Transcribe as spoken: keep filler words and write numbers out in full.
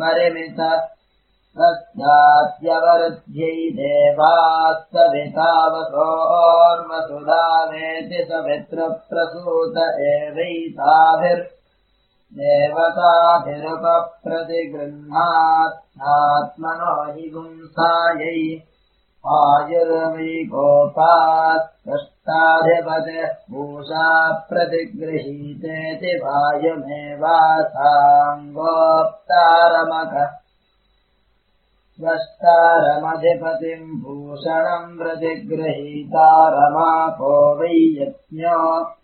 परिमित तस्यात्यवरुध्यै देवास्तवितावसोर्वसुधावेति सवित्रप्रसूत एवैताभिरुपप्रतिगृह्णात्मनो हि गुंसायै आयुर्वैकोपात् कष्टाधिपतिः पूषा प्रतिगृहीतेति वायुमेवासाङ्गोप्तारमकः स्वष्टारमधिपतिम् भूषणम् प्रतिगृहीतारमापो वै यज्ञो